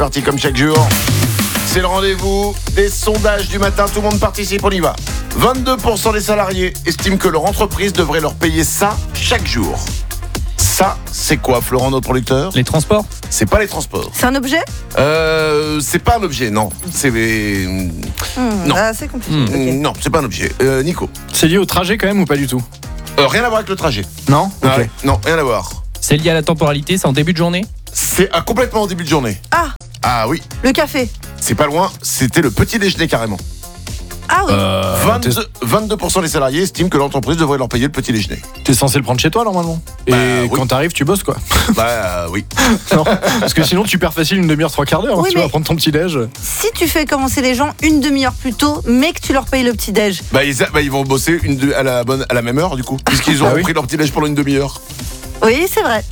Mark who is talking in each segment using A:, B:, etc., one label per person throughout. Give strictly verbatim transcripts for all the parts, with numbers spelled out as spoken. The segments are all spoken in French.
A: Parti comme chaque jour. C'est le rendez-vous des sondages du matin. Tout le monde participe, on y va. vingt-deux pour cent des salariés estiment que leur entreprise devrait leur payer ça chaque jour. Ça, c'est quoi, Florent, notre producteur ?
B: Les transports ?
A: C'est pas les transports.
C: C'est un objet ?
A: Euh, c'est pas un objet, non. C'est...
C: Mmh,
A: Non.
C: ah, c'est compliqué.
B: Mmh.
C: Ok.
A: Non, c'est pas un objet. Euh, Nico ?
D: C'est lié au trajet quand même ou pas du tout ?
A: Euh, rien à voir avec le trajet.
D: Non ?
A: Ah
D: Ok.
A: ouais, non, rien à voir.
B: C'est lié à la temporalité, c'est en début de journée ?
A: C'est ah, complètement au début de journée.
C: Ah,
A: Ah oui,
C: le café.
A: c'est pas loin. C'était le petit déjeuner carrément.
C: Ah oui.
D: Euh, t'es,
A: vingt-deux, vingt-deux pour cent des salariés estiment que l'entreprise devrait leur payer le petit déjeuner.
D: t'es censé le prendre chez toi normalement. Et
A: Bah, oui.
D: quand t'arrives, tu bosses quoi.
A: Bah euh, oui.
D: Non. Parce que sinon, tu perds facile une demi-heure, trois quarts d'heure.
C: Oui,
D: tu
C: mais-
D: vas prendre ton petit déj.
C: Si tu fais commencer les gens une demi-heure plus tôt, mais que tu leur payes le petit-déj.
A: Bah ils, bah, ils vont bosser une de- à, la bonne, à la même heure du coup, puisqu'ils ont
D: Ah oui.
A: pris leur petit déj pendant une demi-heure.
C: Oui, c'est vrai.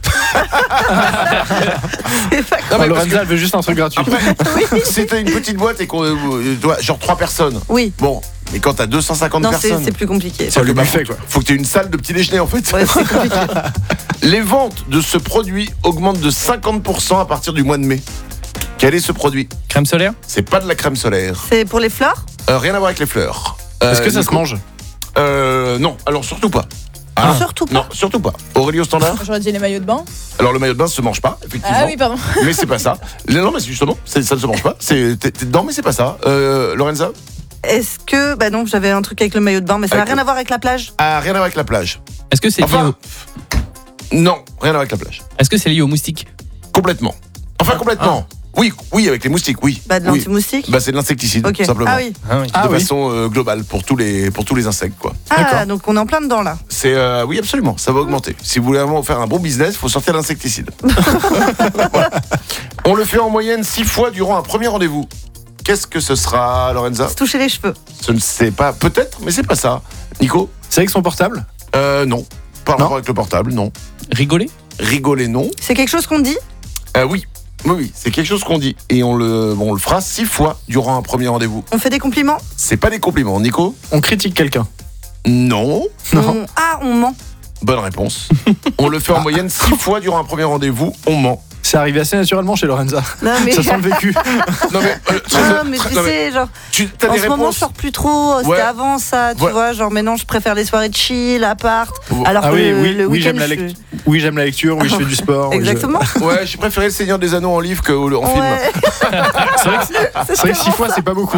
C: C'est pas
A: Non,
D: Ah,
A: mais parce
D: Lorenza, elle veut juste un truc gratuit.
A: Après, si t'as une petite boîte et qu'on euh, doit- genre trois personnes,
C: Oui.
A: bon, mais quand t'as deux cent cinquante
C: Non, c'est,
A: personnes,
C: c'est plus compliqué.
D: C'est le
A: que, bah,
D: buffet quoi.
A: faut que t'aies une salle de petit déjeuner en fait.
C: Ouais, c'est compliqué.
A: Les ventes de ce produit augmentent de cinquante pour cent à partir du mois de mai. Quel est ce produit ?
B: Crème solaire ?
A: C'est pas de la crème solaire.
C: C'est pour les fleurs ?
A: Euh, rien à voir avec les fleurs.
D: Est-ce
A: Euh,
D: que ça se
A: Nico ?
D: mange ?
A: Euh, non, alors surtout pas.
C: Ah. Surtout pas.
A: Non, surtout pas. Aurélie au standard ?
E: J'aurais dit les maillots de bain.
A: Alors le maillot de bain se mange pas, effectivement.
E: Ah oui, pardon.
A: Mais c'est pas ça. Non, mais c'est justement, c'est- ça ne se mange pas. C'est, t'es, t'es dedans, mais c'est pas ça. Euh, Lorenza ?
C: Est-ce que. Bah non, j'avais un truc avec le maillot de bain, mais ça n'a
A: Avec
C: rien
A: le-
C: à voir avec la plage.
A: Ah, rien à voir avec la plage.
B: Est-ce que c'est lié,
A: Enfin,
B: au...
A: non, rien à voir avec la plage.
B: Est-ce que c'est lié aux moustiques ?
A: Complètement. Enfin, complètement. Oui, oui, avec les moustiques, oui.
C: Bah de
A: Oui.
C: l'anti-moustique.
A: Bah, c'est de l'insecticide,
C: Ok.
A: simplement.
C: Ah oui.
B: Ah oui.
A: De
D: Ah oui.
A: façon euh, globale, pour tous les, pour tous les insectes, quoi.
C: Ah, donc on est en plein dedans là.
A: C'est euh, oui, absolument, ça va augmenter. Si vous voulez vraiment faire un bon business, il faut sortir l'insecticide. Voilà. On le fait en moyenne six fois durant un premier rendez-vous. Qu'est-ce que ce sera, Lorenza ?
C: Se toucher les cheveux.
A: Ce ne sais pas, peut-être, mais c'est pas ça. Nico ?
D: C'est avec son portable ?
A: Euh, non. Pas en
D: Non.
A: rapport avec le portable, non.
B: Rigoler ?
A: Rigoler, non.
C: C'est quelque chose qu'on dit ?
A: Euh, oui. Oui, oui, c'est quelque chose qu'on dit. Et on le, bon, on le fera six fois durant un premier rendez-vous.
C: On fait des compliments ?
A: C'est pas des compliments. Nico ?
D: On critique quelqu'un.
A: Non.
D: Non.
C: On- Ah, on ment.
A: Bonne réponse. On le fait en moyenne six fois durant un premier rendez-vous. On ment.
D: C'est arrivé assez naturellement chez Lorenza.
C: Non, mais.
D: Ça sent le vécu.
A: Non mais, euh,
C: Ah, mais tu
A: non, mais
C: sais, genre,
A: tu t'as
C: en
A: des
C: ce moment, je
A: réponses.
C: sors plus trop. C'était
A: Ouais.
C: avant ça, tu
A: Ouais.
C: vois. Genre, maintenant, je préfère les soirées de chill, appart.
A: Ouais.
C: Alors
D: Ah
C: que
D: oui,
C: le,
D: oui,
C: le
D: oui,
C: week-end,
D: j'aime la
C: je-
D: lecture. Oui, j'aime la lecture. Oui, je fais du sport. oui, je-
C: Exactement.
A: Ouais, j'ai préféré le Seigneur des Anneaux en livre qu'en film.
C: Ouais.
D: C'est vrai que, c'est vrai que six fois, c'est pas beaucoup.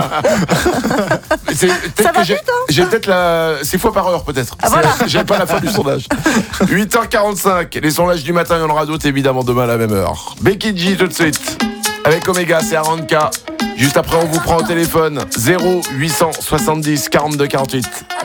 A: C'est peut-être
C: Ça va
A: que j'ai,
C: vite, hein
A: j'ai peut-être la six fois par heure peut-être.
C: Ah, voilà.
A: C'est- J'ai pas la fin du sondage. huit heures quarante-cinq, les sondages du matin, il y en aura d'autres évidemment demain à la même heure. Becky G tout de suite. Avec Omega, c'est Aranka. Juste après, on vous prend au téléphone. zéro huit cent soixante-dix quarante-deux quarante-huit.